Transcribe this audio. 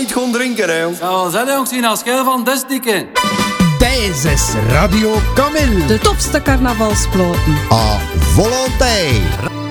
niet gewoon drinken, hè, jong. Ja, wel zijn jongens zien als schil van desdikken. Deze is Radio Camille. De topste carnavalsploten. À volonté.